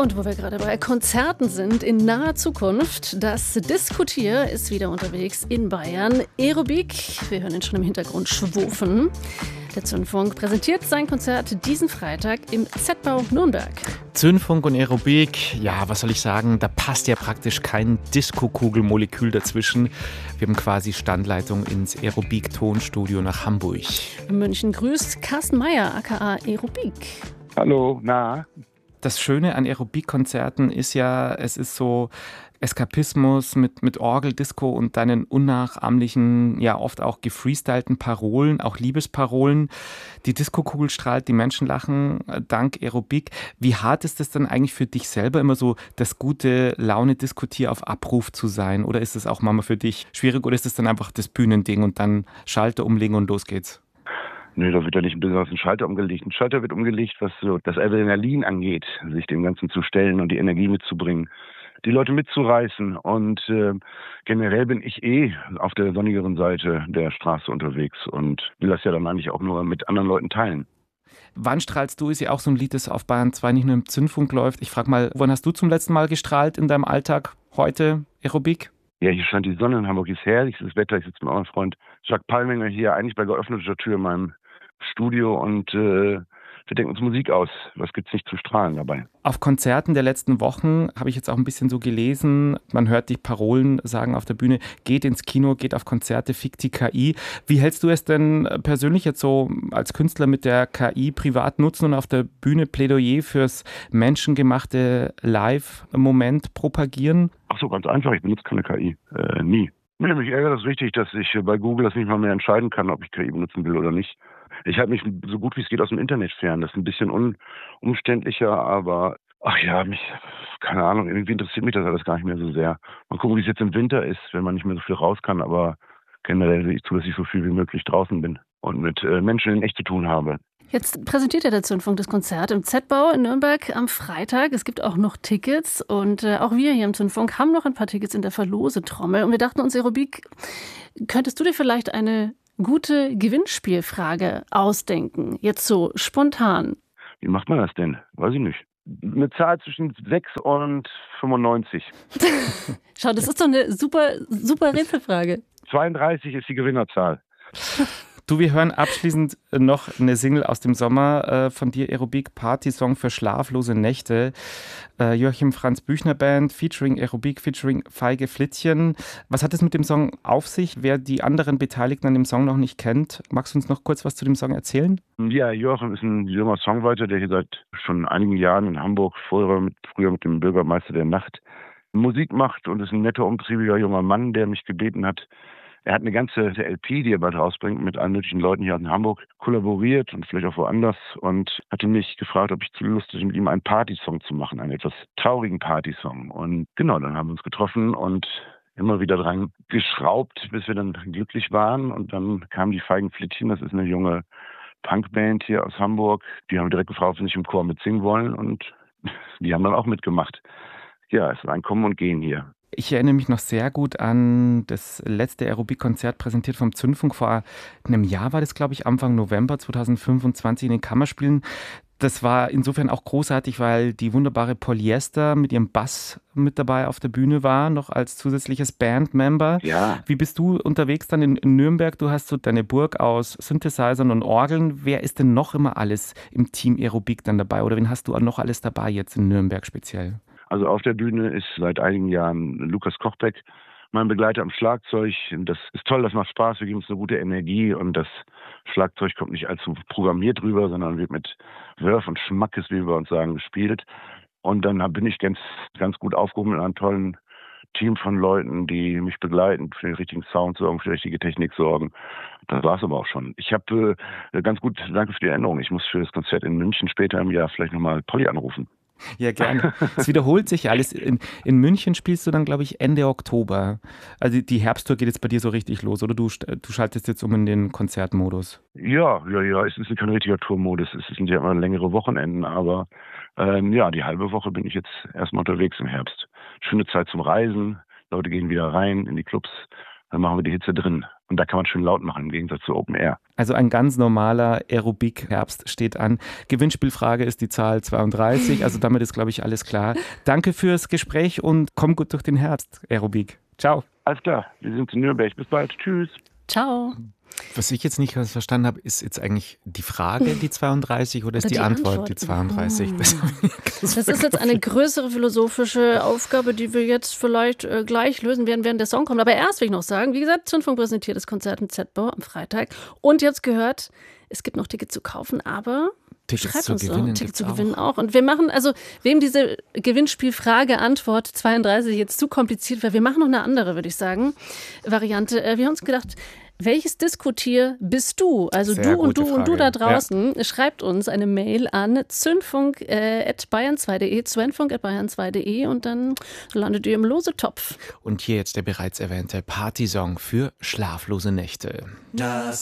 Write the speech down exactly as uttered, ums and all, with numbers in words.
Und wo wir gerade bei Konzerten sind, in naher Zukunft, das Diskutier ist wieder unterwegs in Bayern. Aerobik, wir hören ihn schon im Hintergrund schwufen. Der Zündfunk präsentiert sein Konzert diesen Freitag im Z-Bau Nürnberg. Zündfunk und Aerobik, ja, was soll ich sagen, da passt ja praktisch kein Disco-Kugelmolekül dazwischen. Wir haben quasi Standleitung ins Aerobik-Tonstudio nach Hamburg. In München grüßt Carsten Meyer, aka Aerobik. Hallo, na? Das Schöne an Aerobik-Konzerten ist ja, es ist so Eskapismus mit, mit Orgel, Disco und deinen unnachahmlichen, ja oft auch gefreestylten Parolen, auch Liebesparolen. Die Disco-Kugel strahlt, die Menschen lachen, dank Aerobik. Wie hart ist es dann eigentlich für dich selber, immer so das gute Laune-Diskutier auf Abruf zu sein? Oder ist es auch manchmal für dich schwierig oder ist es dann einfach das Bühnending und dann Schalter umlegen und los geht's? Nö, da wird ja nicht besonders ein Schalter umgelegt. Ein Schalter wird umgelegt, was so das Adrenalin angeht, sich dem Ganzen zu stellen und die Energie mitzubringen, die Leute mitzureißen. Und äh, generell bin ich eh auf der sonnigeren Seite der Straße unterwegs und will das ja dann eigentlich auch nur mit anderen Leuten teilen. Wann strahlst du? Ist ja auch so ein Lied, das auf Bayern zwei nicht nur im Zündfunk läuft. Ich frage mal, wann hast du zum letzten Mal gestrahlt in deinem Alltag? Heute Aerobik? Ja, hier scheint die Sonne in Hamburg, ist herrlich, das Wetter. Ich sitze mit meinem Freund Jacques Palminger hier eigentlich bei geöffneter Tür in meinem Studio und äh, wir denken uns Musik aus. Was gibt's nicht zu strahlen dabei? Auf Konzerten der letzten Wochen habe ich jetzt auch ein bisschen so gelesen, man hört die Parolen sagen auf der Bühne, geht ins Kino, geht auf Konzerte, fickt die K I. Wie hältst du es denn persönlich jetzt so als Künstler mit der K I privat nutzen und auf der Bühne Plädoyer fürs menschengemachte Live-Moment propagieren? Ach so, ganz einfach, ich benutze keine K I. Äh, nie. Nee, mich ärgert das richtig, dass ich bei Google das nicht mal mehr entscheiden kann, ob ich K I benutzen will oder nicht. Ich halte mich so gut wie es geht aus dem Internet fern. Das ist ein bisschen un- umständlicher, aber ach ja, mich, keine Ahnung, irgendwie interessiert mich das alles gar nicht mehr so sehr. Mal gucken, wie es jetzt im Winter ist, wenn man nicht mehr so viel raus kann, aber generell sehe ich zu, dass ich so viel wie möglich draußen bin und mit äh, Menschen in echt zu tun habe. Jetzt präsentiert ja der Zündfunk das Konzert im Z-Bau in Nürnberg am Freitag. Es gibt auch noch Tickets und äh, auch wir hier im Zündfunk haben noch ein paar Tickets in der Verlosetrommel. Und wir dachten uns, Aerobik, könntest du dir vielleicht eine gute Gewinnspielfrage ausdenken? Jetzt so spontan. Wie macht man das denn? Weiß ich nicht. Eine Zahl zwischen sechs und fünfundneunzig. Schau, das ist doch eine super, super Rätselfrage. zweiunddreißig ist die Gewinnerzahl. Du, wir hören abschließend noch eine Single aus dem Sommer äh, von dir, Aerobik, Party-Song für schlaflose Nächte. Äh, Joachim Franz Büchner Band, featuring Aerobik, featuring Feige Flittchen. Was hat es mit dem Song auf sich? Wer die anderen Beteiligten an dem Song noch nicht kennt, magst du uns noch kurz was zu dem Song erzählen? Ja, Joachim ist ein junger Songwriter, der hier seit schon einigen Jahren in Hamburg, früher mit, früher mit dem Bürgermeister der Nacht, Musik macht und ist ein netter, umtriebiger junger Mann, der mich gebeten hat. Er hat eine ganze L P, die er bald rausbringt, mit allen möglichen Leuten hier in Hamburg kollaboriert und vielleicht auch woanders und hatte mich gefragt, ob ich zu Lust hätte, mit ihm einen Partysong zu machen, einen etwas traurigen Partysong. Und genau, dann haben wir uns getroffen und immer wieder dran geschraubt, bis wir dann glücklich waren. Und dann kamen die Feigen Flittchen, das ist eine junge Punkband hier aus Hamburg. Die haben direkt gefragt, ob wir nicht im Chor mitsingen wollen und die haben dann auch mitgemacht. Ja, es war ein Kommen und Gehen hier. Ich erinnere mich noch sehr gut an das letzte Aerobik-Konzert, präsentiert vom Zündfunk. Vor einem Jahr war das, glaube ich, Anfang November zweitausendfünfundzwanzig in den Kammerspielen. Das war insofern auch großartig, weil die wunderbare Polyester mit ihrem Bass mit dabei auf der Bühne war, noch als zusätzliches Bandmember. Ja. Wie bist du unterwegs dann in, in Nürnberg? Du hast so deine Burg aus Synthesizern und Orgeln. Wer ist denn noch immer alles im Team Aerobik dann dabei? Oder wen hast du noch alles dabei jetzt in Nürnberg speziell? Also auf der Bühne ist seit einigen Jahren Lukas Kochbeck mein Begleiter am Schlagzeug. Das ist toll, das macht Spaß, wir geben uns eine gute Energie und das Schlagzeug kommt nicht allzu programmiert rüber, sondern wird mit Wurf und Schmackes, wie wir uns sagen, gespielt. Und dann bin ich ganz, ganz gut aufgehoben in einem tollen Team von Leuten, die mich begleiten, für den richtigen Sound sorgen, für die richtige Technik sorgen. Das war es aber auch schon. Ich habe äh, ganz gut, danke für die Erinnerung, ich muss für das Konzert in München später im Jahr vielleicht nochmal Polly anrufen. Ja, gerne. Es wiederholt sich alles. In, in München spielst du dann, glaube ich, Ende Oktober. Also die Herbsttour geht jetzt bei dir so richtig los, oder du, du schaltest jetzt um in den Konzertmodus? Ja, ja, ja. Es ist kein richtiger Tourmodus. Es sind ja immer längere Wochenenden, aber ähm, ja, die halbe Woche bin ich jetzt erstmal unterwegs im Herbst. Schöne Zeit zum Reisen. Leute gehen wieder rein in die Clubs. Dann machen wir die Hitze drin. Und da kann man schön laut machen, im Gegensatz zu Open Air. Also ein ganz normaler Aerobic-Herbst steht an. Gewinnspielfrage ist die Zahl zweiunddreißig, also damit ist, glaube ich, alles klar. Danke fürs Gespräch und komm gut durch den Herbst, Aerobic. Ciao. Alles klar, wir sind in Nürnberg. Bis bald. Tschüss. Ciao. Was ich jetzt nicht ganz verstanden habe, ist jetzt eigentlich die Frage, die zweiunddreißig, oder ist die, die Antwort, Antwort die zweiunddreißig? Oh. Das ist jetzt eine größere philosophische Aufgabe, die wir jetzt vielleicht äh, gleich lösen werden, während der Song kommt. Aber erst will ich noch sagen, wie gesagt, Zündfunk präsentiert das Konzert im Z-Bau am Freitag. Und jetzt gehört, es gibt noch Tickets zu kaufen, aber Tickets schreibt zu uns gewinnen, doch, Tickets zu gewinnen auch. Und wir machen, also wem diese Gewinnspielfrage, Antwort zweiunddreißig jetzt zu kompliziert wäre, wir machen noch eine andere, würde ich sagen, Variante. Wir haben uns gedacht, welches Diskotier bist du? Also Sehr du und du Frage. und du da draußen. Ja. Schreibt uns eine Mail an zündfunk at bayern zwei punkt de, zündfunk at bayern zwei punkt de und dann landet ihr im Losetopf. Und hier jetzt der bereits erwähnte Partysong für schlaflose Nächte. Das